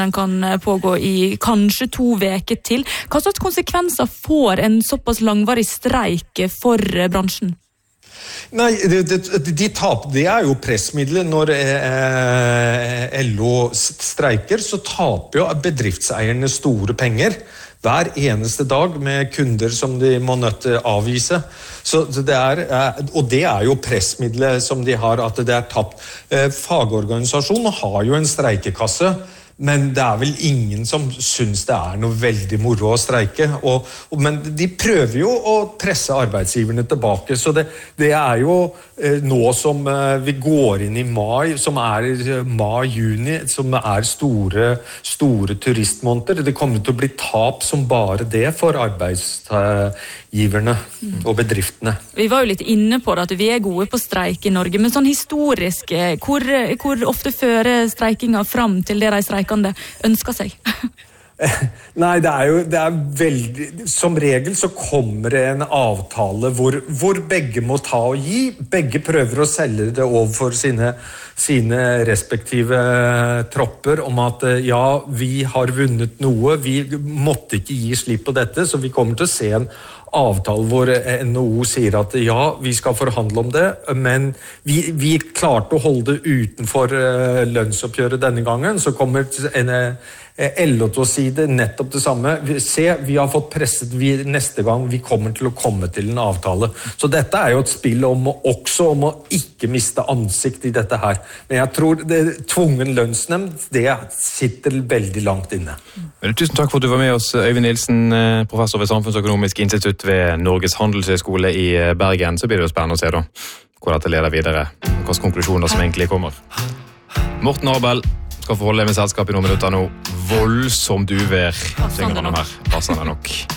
Den kan pågå i kanskje 2 veker til. Hva slags konsekvenser får en såpass langvarig streik for bransjen? Nei, det jo pressmidler. Når LO streiker, så taper jo bedriftseierne store penger hver eneste dag med kunder som de må nødt til å avvise. Så og det jo pressmidler som de har, at det tapt. Fagorganisasjonen har jo en streikekasse, men det vel ingen som synes det noe veldig moro å streike. Men de prøver jo å presse arbeidsgiverne tilbake, så det jo nå som vi går inn i mai, som mai-juni, som store turistmåneder. Det kommer til å bli tap som bare det for arbeidsgiverne og bedriftene. Vi var jo litt inne på det, at vi gode på streik i Norge, men sånn historisk, hvor ofte fører streikinga fram til det de streikende ønsker seg? Nei, det veldig... Som regel så kommer det en avtale hvor begge må ta og gi. Begge prøver å selge det overfor sine respektive tropper om at ja, vi har vunnet noe, vi måtte ikke gi slipp på dette, så vi kommer til å se en avtale hvor NHO sier at ja, vi skal forhandle om det, men vi klarte å holde det utenfor lønnsoppgjøret denne gangen, så kommer LO til å si det nettopp det samme. Se, vi har fått presset, neste gang vi kommer til å komme til en avtale. Så dette jo et spill også om å ikke miste ansikt i dette her. Men jeg tror tvungen lønnsnemnd, det sitter veldig langt inne. Tusen takk for at du var med oss, Øyvind Nilsen, professor ved Samfunnsøkonomisk institutt ved Norges Handelshøyskole i Bergen. Så blir det jo spennende å se da, hvor dette leder videre, hvilke konklusjoner som egentlig kommer. Morten Abel skal forholde med selskap i noen minutter nå. Voldsomt uvær, synger han om her. Passer det nok.